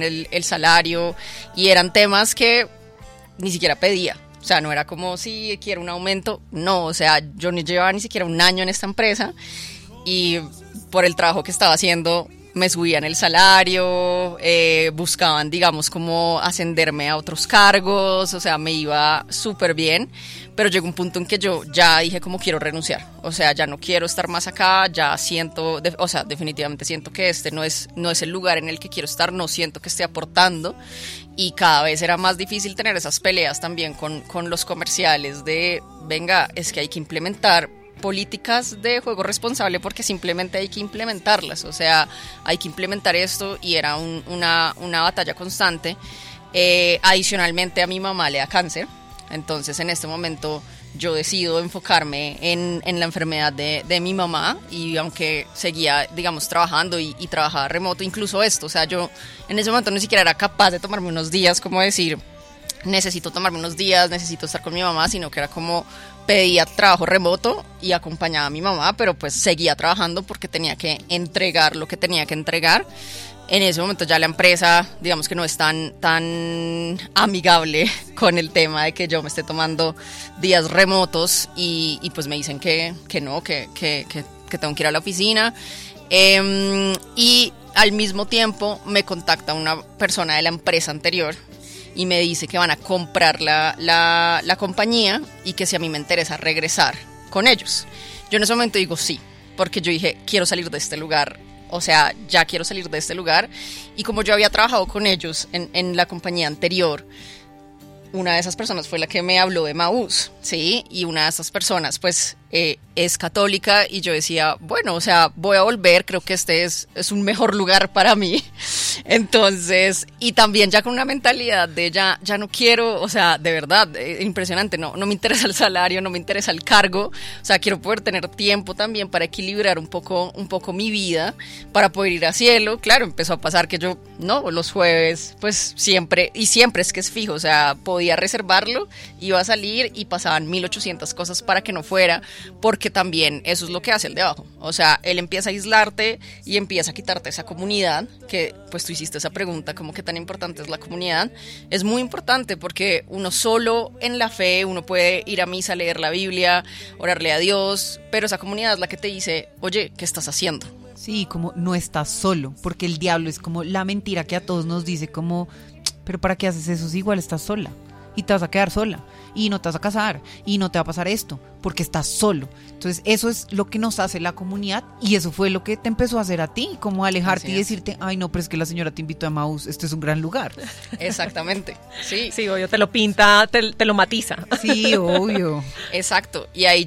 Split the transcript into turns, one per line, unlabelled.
subieran el salario, y eran temas que ni siquiera pedía. O sea, no era como si quiero un aumento, no, o sea, yo ni llevaba ni siquiera un año en esta empresa y por el trabajo que estaba haciendo me subían el salario, buscaban, digamos, como ascenderme a otros cargos, o sea, me iba súper bien, pero llegó un punto en que yo ya dije como quiero renunciar, o sea, ya no quiero estar más acá, ya siento, o sea, definitivamente siento que este no es el lugar en el que quiero estar, no siento que esté aportando, y cada vez era más difícil tener esas peleas también con los comerciales de, venga, es que hay que implementar políticas de juego responsable porque simplemente hay que implementarlas, o sea, hay que implementar esto, y era una batalla constante. Adicionalmente a mi mamá le da cáncer, entonces en este momento yo decido enfocarme en la enfermedad de mi mamá, y aunque seguía, digamos, trabajando y trabajaba remoto, incluso esto, o sea, yo en ese momento ni siquiera era capaz de tomarme unos días, como decir, necesito tomarme unos días, necesito estar con mi mamá, sino que era como pedía trabajo remoto y acompañaba a mi mamá, pero pues seguía trabajando porque tenía que entregar lo que tenía que entregar. En ese momento ya la empresa, digamos que no es tan amigable con el tema de que yo me esté tomando días remotos, y pues me dicen que no, que tengo que ir a la oficina. Y al mismo tiempo me contacta una persona de la empresa anterior y me dice que van a comprar la compañía y que si a mí me interesa regresar con ellos. Yo en ese momento digo sí, porque yo dije, quiero salir de este lugar, o sea, ya quiero salir de este lugar. Y como yo había trabajado con ellos en la compañía anterior, una de esas personas fue la que me habló de Emaús, ¿sí? Y una de esas personas, pues, es católica, y yo decía, bueno, o sea, voy a volver, creo que este es un mejor lugar para mí. Entonces, y también ya con una mentalidad de ya no quiero, o sea, de verdad, impresionante, no me interesa el salario, no me interesa el cargo, o sea, quiero poder tener tiempo también para equilibrar un poco mi vida, para poder ir a cielo. Claro, empezó a pasar que yo, no, los jueves, pues siempre es que es fijo, o sea, podía reservarlo, iba a salir y pasaban 1800 cosas para que no fuera, porque también eso es lo que hace el de abajo, o sea, él empieza a aislarte y empieza a quitarte esa comunidad, que pues tú hiciste esa pregunta, como que tan importante es la comunidad. Es muy importante porque uno solo en la fe, uno puede ir a misa, leer la Biblia, orarle a Dios, pero esa comunidad es la que te dice, oye, ¿qué estás haciendo?
Sí, como no estás solo, porque el diablo es como la mentira que a todos nos dice como, pero ¿para qué haces eso si igual estás sola? Y te vas a quedar sola, y no te vas a casar, y no te va a pasar esto, porque estás solo. Entonces eso es lo que nos hace la comunidad, y eso fue lo que te empezó a hacer a ti, como alejarte y decirte, ay no, pero es que la señora te invitó a Emaús, este es un gran lugar.
Exactamente, sí.
Sí, obvio, te lo pinta, te lo matiza.
Sí, obvio.
Exacto, y ahí